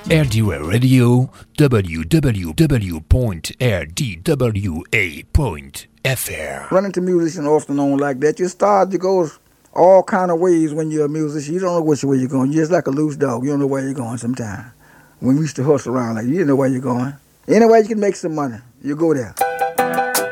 RDWA Radio, www.rdwa.fr. Running to musician off and on like that, you start to go all kind of ways when you're a musician. You don't know which way you're going. You're just like a loose dog. You don't know where you're going sometimes. When we used to hustle around like you didn't know where you're going. Anyway, you can make some money. You go there.